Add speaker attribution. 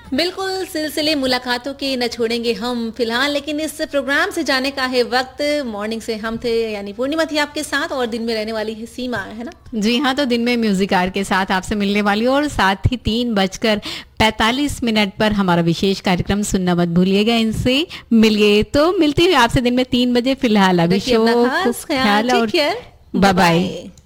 Speaker 1: बिल्कुल, सिलसिले मुलाकातों के न छोड़ेंगे हम फिलहाल, लेकिन इस प्रोग्राम से जाने का है वक्त। मॉर्निंग से हम थे, यानी पूर्णिमा थी आपके साथ, और दिन में रहने वाली है सीमा, है ना?
Speaker 2: जी हाँ, तो दिन में म्यूजिक आर के साथ आपसे मिलने वाली हूँ, और साथ ही 3:45 पर हमारा विशेष कार्यक्रम सुनना मत भूलिएगा। इनसे मिलिए, तो मिलती हुई आपसे दिन में 3 बजे। फिलहाल अभी
Speaker 1: रखिए
Speaker 2: शो
Speaker 1: अपना
Speaker 2: को
Speaker 1: खास ख्याल,
Speaker 2: ख्याल,
Speaker 1: टेक
Speaker 2: और
Speaker 1: केयर,
Speaker 2: बाय बाय।
Speaker 1: बाय।